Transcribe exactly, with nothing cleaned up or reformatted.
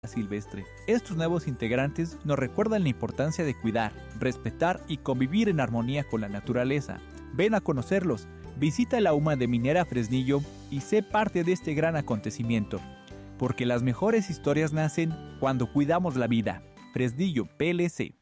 silvestre. Estos nuevos integrantes nos recuerdan la importancia de cuidar, respetar y convivir en armonía con la naturaleza. Ven a conocerlos, visita la U M A de Minera Fresnillo y sé parte de este gran acontecimiento, porque las mejores historias nacen cuando cuidamos la vida. Fresnillo P L C.